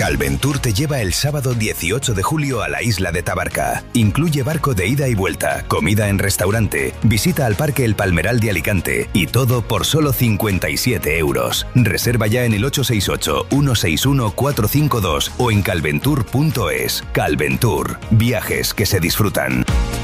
Calventur te lleva el sábado 18 de julio a la isla de Tabarca. Incluye barco de ida y vuelta, comida en restaurante, visita al Parque El Palmeral de Alicante y todo por solo 57 euros. Reserva ya en el 868-161-452 o en calventur.es. Calventur, viajes que se disfrutan.